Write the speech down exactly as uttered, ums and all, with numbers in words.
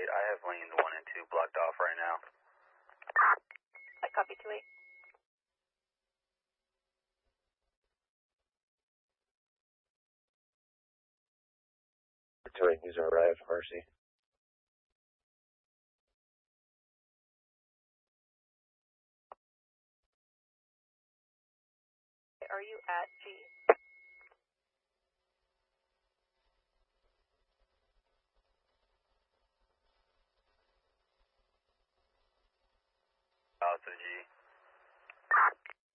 eight. I have lanes one and two blocked off right now. I copy two eight. two eight, needs to arrive, Mercy. Are you at G? Out to G.